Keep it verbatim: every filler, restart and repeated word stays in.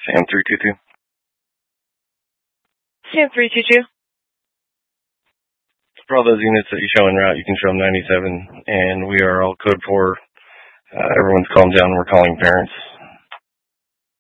Sam three two two. Sam three two two. For all those units that you show en route, you can show them ninety-seven, and we are all code four. Uh, everyone's calmed down. We're calling parents.